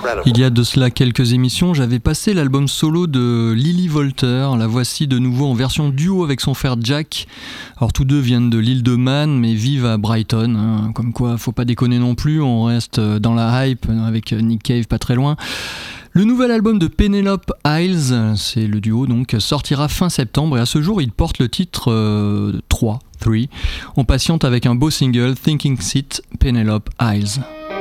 Il y a de cela quelques émissions, j'avais passé l'album solo de Lily Volter. La voici de nouveau en version duo avec son frère Jack. Alors tous deux viennent de l'île de Man mais vivent à Brighton, hein. Comme quoi faut pas déconner non plus, on reste dans la hype avec Nick Cave pas très loin. Le nouvel album de Penelope Isles, c'est le duo donc, sortira fin septembre et à ce jour il porte le titre 3. On patiente avec un beau single, Thinking Seat, Penelope Isles.